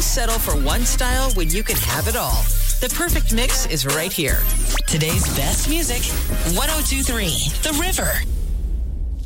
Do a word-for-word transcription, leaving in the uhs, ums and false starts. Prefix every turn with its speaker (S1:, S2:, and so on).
S1: settle for one style when you can have it all? The perfect mix is right here. Today's best music, one oh two point three The River.